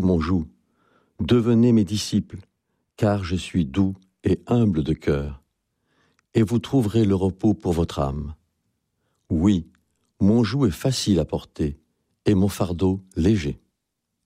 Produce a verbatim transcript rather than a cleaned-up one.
mon joug, devenez mes disciples, car je suis doux et humble de cœur, et vous trouverez le repos pour votre âme. Oui, mon joug est facile à porter, et mon fardeau léger.